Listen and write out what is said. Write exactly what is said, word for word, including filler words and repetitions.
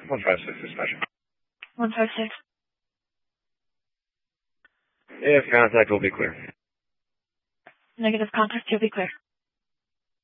one five six dispatch. one five six. If contact will be clear. Negative contact, you'll be clear.